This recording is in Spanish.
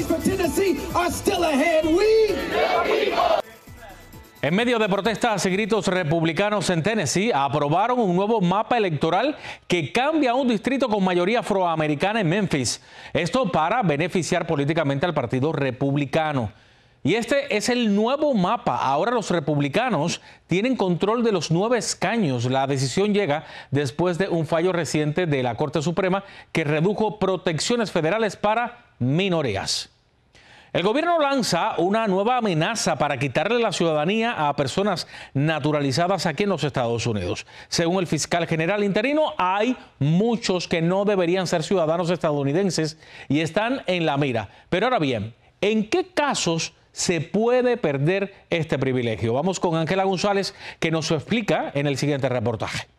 states for Tennessee are still ahead. En medio de protestas y gritos republicanos en Tennessee, aprobaron un nuevo mapa electoral que cambia un distrito con mayoría afroamericana en Memphis. Esto para beneficiar políticamente al Partido Republicano. Y este es el nuevo mapa. Ahora los republicanos tienen control de los 9 escaños. La decisión llega después de un fallo reciente de la Corte Suprema que redujo protecciones federales para minorías. El gobierno lanza una nueva amenaza para quitarle la ciudadanía a personas naturalizadas aquí en los Estados Unidos. Según el fiscal general interino, hay muchos que no deberían ser ciudadanos estadounidenses y están en la mira. Pero ahora bien, ¿en qué casos se puede perder este privilegio? Vamos con Ángela González, que nos lo explica en el siguiente reportaje.